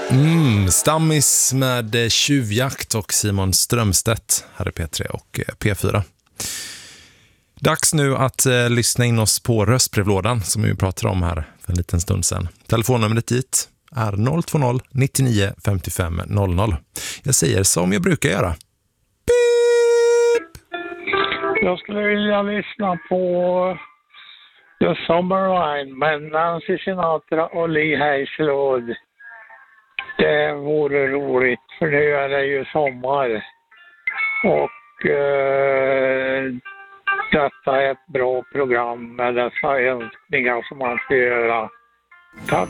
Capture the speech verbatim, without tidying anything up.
Mm, Stammis med Tjuvjakt och Simon Strömstedt. Här är P tre och P fyra. Dags nu att eh, lyssna in oss på röstbrevlådan som vi pratade om här för en liten stund sedan. Telefonnumret dit är noll två noll nittionio femtiofem noll noll. Jag säger som jag brukar göra. Beep! Jag skulle vilja lyssna på The Summer Wine med Nancy Sinatra och Lee Hazelwood. Det vore roligt, för nu är det ju sommar. Och eh, detta är ett bra program med dessa önskningar som man ska göra. Tack!